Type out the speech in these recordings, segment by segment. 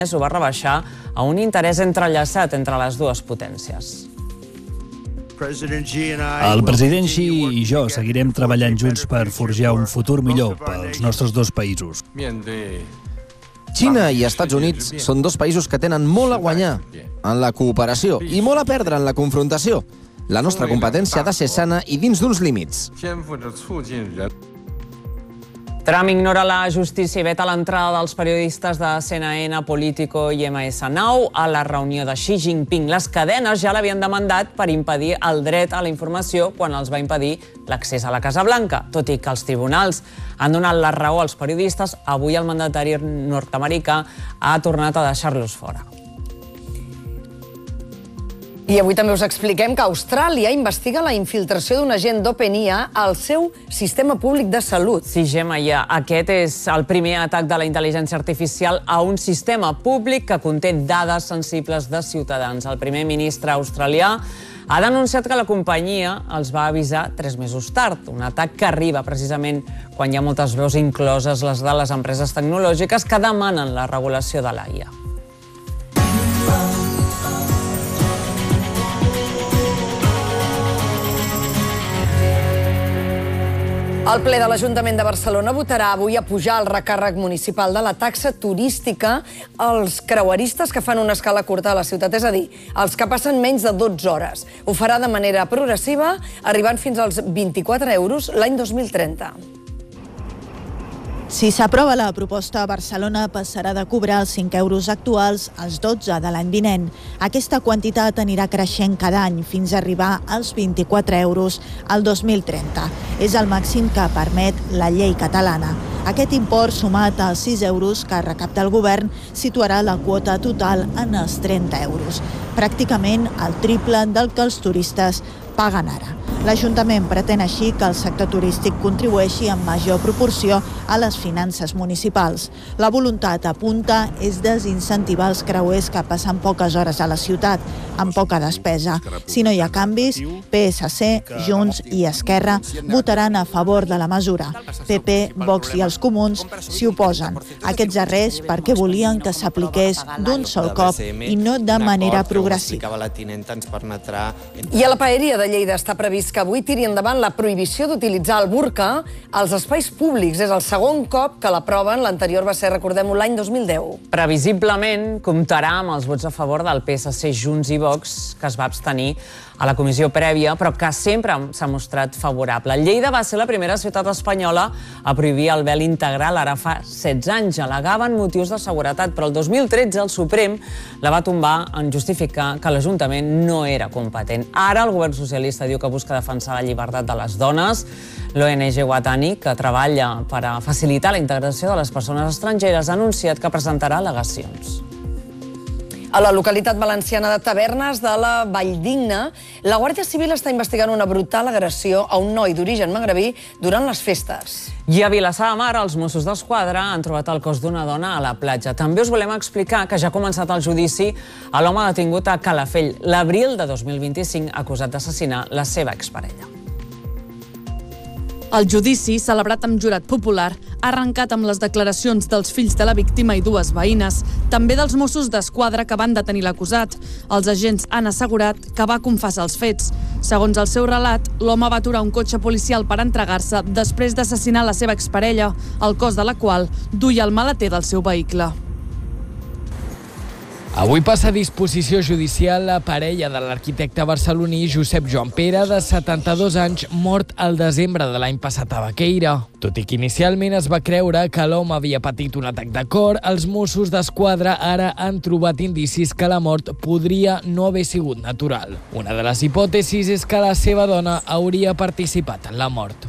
ho va rebaixar a un interès entrellaçat entre les dues potències. El president Xi i jo seguirem treballant junts per forjar un futur millor pels nostres dos països. Xina i Estats Units són dos països que tenen molt a guanyar en la cooperació i molt a perdre en la confrontació. La nostra competència ha de ser sana i dins d'uns límits. Trump ignora la justícia i veta l'entrada dels periodistes de CNN, Politico i MS9 a la reunió de Xi Jinping. Les cadenes ja l'havien demandat per impedir el dret a la informació quan els va impedir l'accés a la Casa Blanca. Tot i que els tribunals han donat la raó als periodistes, avui el mandatari nord-americà ha tornat a deixar-los fora. I avui també us expliquem que Austràlia investiga la infiltració d'un agent d'OpenAI al seu sistema públic de salut. Sí, Gemma, aquest és el primer atac de la intel·ligència artificial a un sistema públic que conté dades sensibles de ciutadans. El primer ministre australià ha denunciat que la companyia els va avisar 3 mesos tard. Un atac que arriba precisament quan hi ha moltes veus, incloses les de les empreses tecnològiques, que demanen la regulació de l'AIA. El ple de l'Ajuntament de Barcelona votarà avui a pujar el recàrrec municipal de la taxa turística als creueristes que fan una escala curta a la ciutat, és a dir, els que passen menys de 12 hores. Ho farà de manera progressiva, arribant fins als 24 euros l'any 2030. Si s'aprova la proposta, Barcelona passarà de cobrar els 5 euros actuals als 12 de l'any vinent. Aquesta quantitat anirà creixent cada any fins a arribar als 24 euros al 2030. És el màxim que permet la llei catalana. Aquest import, sumat als 6 euros que recapta el govern, situarà la quota total en els 30 euros. Pràcticament el triple del que els turistes paguen ara. L'Ajuntament pretén així que el sector turístic contribueixi en major proporció a les finances municipals. La voluntat, apunta, és desincentivar els creuers que passen poques hores a la ciutat, amb poca despesa. Si no hi ha canvis, PSC, Junts i Esquerra votaran a favor de la mesura. PP, Vox i els Comuns s'hi oposen. Aquests darrers perquè volien que s'apliqués d'un sol cop i no de manera progressiva. I a la Paeria de Lleida està previst que avui tiri endavant la prohibició d'utilitzar el burca als espais públics. És el segon cop que l'aproven, l'anterior va ser, recordem-ho, l'any 2010. Previsiblement comptarà amb els vots a favor del PSC, Junts i Vox, que es va abstenir a la comissió prèvia, però que sempre s'ha mostrat favorable. Lleida va ser la primera ciutat espanyola a prohibir el vel integral ara fa 16 anys. Al·legaven motius de seguretat, però el 2013 el Suprem la va tombar en justificar que l'Ajuntament no era competent. Ara el govern socialista diu que busca defensar la llibertat de les dones. L'ONG Watani, que treballa per a facilitar la integració de les persones estrangeres, ha anunciat que presentarà al·legacions. A la localitat valenciana de Tavernes de la Valldigna, la Guàrdia Civil està investigant una brutal agressió a un noi d'origen magrebí durant les festes. I a Vilassar de Mar, els Mossos d'Esquadra han trobat el cos d'una dona a la platja. També us volem explicar que ja ha començat el judici a l'home detingut a Calafell l'abril de 2025, acusat d'assassinar la seva exparella. El judici, celebrat amb jurat popular, ha arrencat amb les declaracions dels fills de la víctima i 2 veïnes, també dels Mossos d'Esquadra que van detenir l'acusat. Els agents han assegurat que va confessar els fets. Segons el seu relat, l'home va aturar un cotxe policial per entregar-se després d'assassinar la seva exparella, el cos de la qual duia el maleter del seu vehicle. Avui passa a disposició judicial la parella de l'arquitecte barceloní Josep Joan Pere, de 72 anys, mort al desembre de l'any passat a Baqueira. Tot i que inicialment es va creure que l'home havia patit un atac de cor, els Mossos d'Esquadra ara han trobat indicis que la mort podria no haver sigut natural. Una de les hipòtesis és que la seva dona hauria participat en la mort.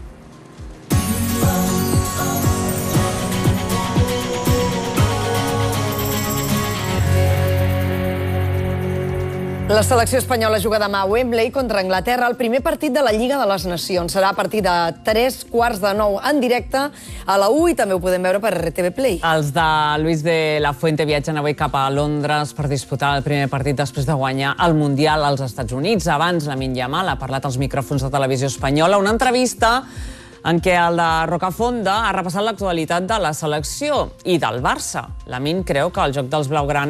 La selecció espanyola juga demà a Wembley contra Anglaterra, el primer partit de la Lliga de les Nacions. Serà a partir de 9:15 en directe a la 1 i també ho podem veure per RTV Play. Els de Luis de la Fuente viatgen avui cap a Londres per disputar el primer partit després de guanyar el Mundial als Estats Units. Abans, Lamine Yamal ha parlat als micròfons de Televisió Espanyola, una entrevista en què el de Rocafonda ha repassat l'actualitat de la selecció i del Barça. Lamine creu que el joc dels blaugrana